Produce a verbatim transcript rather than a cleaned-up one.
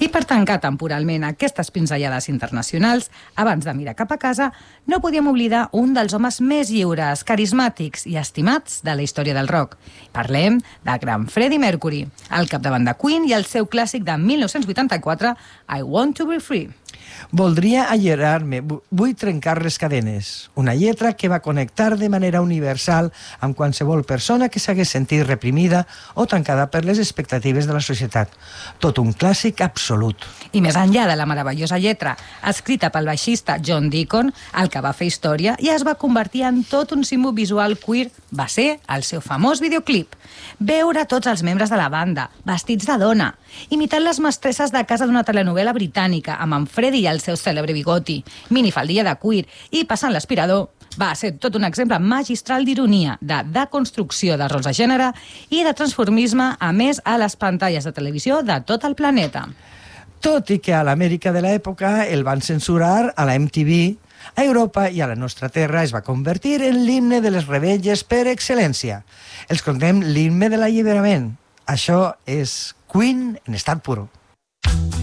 I per tancar temporalment aquestes pinzellades internacionals, abans de mirar cap a casa, no podíem oblidar un dels homes més lliures, carismàtics i estimats de la història del rock. Parlem del gran Freddie Mercury, al capdavant de Queen i el seu clàssic de mil nou-cents vuitanta-quatre, I Want to Be Free. Voldria alliberar-me, vull trencar les cadenes. Una lletra que va connectar de manera universal amb qualsevol persona que s'hagués sentit reprimida o tancada per les expectatives de la societat. Tot un clàssic absolut. I més enllà de la meravellosa lletra, escrita pel baixista John Deacon, el que va fer història i es va convertir en tot un símbol visual queer, va ser el seu famós videoclip. Veure tots els membres de la banda, vestits de dona, imitant les mestresses de casa d'una telenovela britànica, amb en Freddie i el seu cèlebre bigoti, minifaldilla de cuir i passant l'aspirador, va ser tot un exemple magistral d'ironia, de deconstrucció de rols de gènere i de transformisme, a més a les pantalles de televisió de tot el planeta. Tot i que a l'Amèrica de l'època el van censurar a la M T V, a Europa i a la nostra terra es va convertir en l'himne de les rebelles per excel·lència. Els contem l'himne de l'alliberament. Això és Queen en estat puro.